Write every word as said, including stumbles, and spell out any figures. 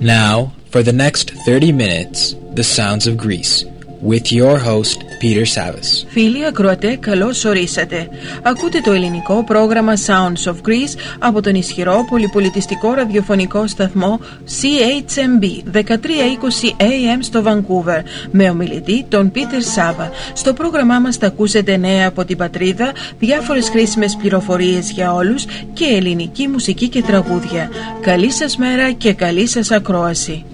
Now, for the next thirty minutes, the sounds of Greece, with your host, Peter Savas. Φίλοι ακροατέ, καλώς ορίσατε. Ακούτε το ελληνικό πρόγραμμα Sounds of Greece από τον ισχυρό πολυπολιτιστικό ραδιοφωνικό σταθμό σι έιτς εμ μπι δεκατρία είκοσι έι εμ στο Vancouver, με ομιλητή τον Πίτερ Σάβα. Στο πρόγραμμά μας θα ακούσετε νέα από την πατρίδα, διάφορες χρήσιμες πληροφορίες για όλους και ελληνική μουσική και τραγούδια. Καλή σας μέρα και καλή σας ακρόαση.